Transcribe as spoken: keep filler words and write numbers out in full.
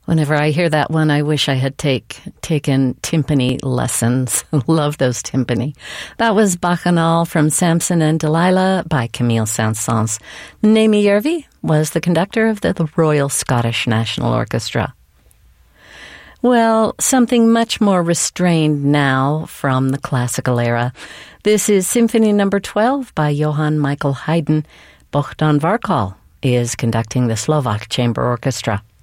Whenever I hear that one, I wish I had take, taken timpani lessons. Love those timpani. That was Bacchanal from Samson and Delilah by Camille Saint-Saëns. Naomi Järvi was the conductor of the, the Royal Scottish National Orchestra. Well, something much more restrained now from the classical era. This is Symphony Number twelve by Johann Michael Haydn. Bohdan Varkal is conducting the Slovak Chamber Orchestra.